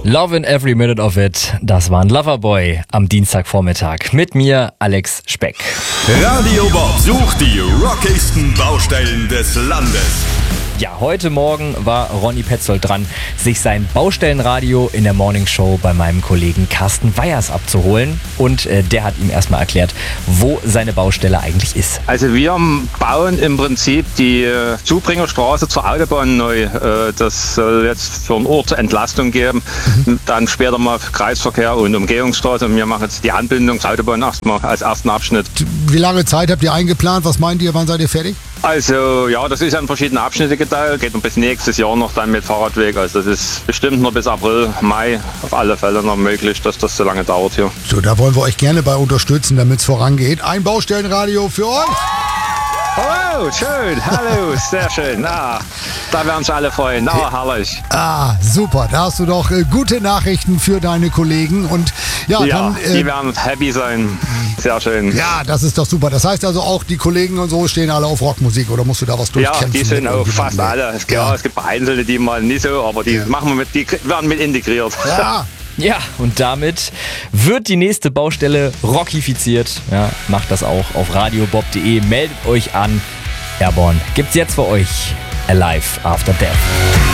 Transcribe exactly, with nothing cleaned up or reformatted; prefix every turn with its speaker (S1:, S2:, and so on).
S1: Lovin' Every Minute of It, das war ein Loverboy am Dienstagvormittag. Mit mir, Alex Speck.
S2: Radio Bob sucht die rockigsten Baustellen des Landes.
S1: Ja, heute Morgen war Ronny Petzold dran, sich sein Baustellenradio in der Morningshow bei meinem Kollegen Carsten Weyers abzuholen. Und äh, der hat ihm erstmal erklärt, wo seine Baustelle eigentlich ist.
S3: Also wir bauen im Prinzip die äh, Zubringerstraße zur Autobahn neu. Äh, das soll jetzt für den Ort Entlastung geben. Mhm. Dann später mal Kreisverkehr und Umgehungsstraße. Und wir machen jetzt die Anbindung zur Autobahn erstmal als ersten Abschnitt.
S4: Wie lange Zeit habt ihr eingeplant? Was meint ihr? Wann seid ihr fertig?
S3: Also ja, das ist an verschiedene Abschnitte geteilt. Geht noch bis nächstes Jahr noch dann mit Fahrradweg. Also das ist bestimmt noch bis April, Mai auf alle Fälle noch möglich, dass das so lange dauert hier.
S4: So, da wollen wir euch gerne bei unterstützen, damit es vorangeht. Ein Baustellenradio für euch.
S3: Oh, schön. Hallo, sehr schön. Ah, da werden sich alle freuen. Ah, herrlich.
S4: Ah, super. Da hast du doch äh, gute Nachrichten für deine Kollegen. Und ja,
S3: ja
S4: dann, äh,
S3: die werden happy sein. Sehr schön.
S4: Ja, das ist doch super. Das heißt also auch, die Kollegen und so stehen alle auf Rockmusik oder musst du da was durchkämpfen?
S3: Ja, die sind auch fast alle. Es, ja.
S4: Ja.
S3: es gibt Einzelne, die mal nicht so, aber die,
S4: Ja.
S3: machen wir mit, die werden mit integriert.
S4: Ja.
S1: Ja, und damit wird die nächste Baustelle rockifiziert. Ja, macht das auch auf radiobob punkt de. Meldet euch an. Airborne gibt's jetzt für euch. Alive After Death.